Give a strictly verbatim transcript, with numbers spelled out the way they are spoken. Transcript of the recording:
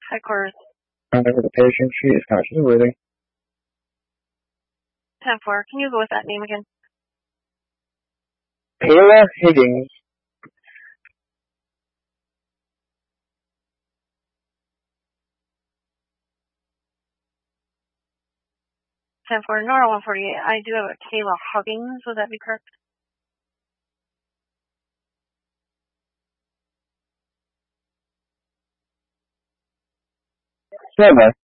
Headquarters. However, the patient, she is conscious and breathing. ten four, can you go with that name again? Kayla Higgins. ten four, Nora one forty-eight. I do have a Kayla Huggins. Would that be correct? Stand by.